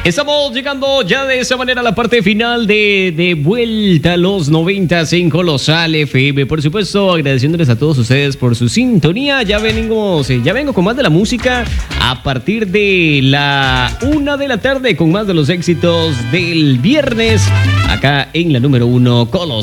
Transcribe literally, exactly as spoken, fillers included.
Estamos llegando ya de esa manera a la parte final de, de Vuelta a los noventas en Colosal F M. Por supuesto, agradeciéndoles a todos ustedes por su sintonía. Ya venimos, ya vengo con más de la música a partir de la una de la tarde con más de los éxitos del viernes acá en la número uno Colosal.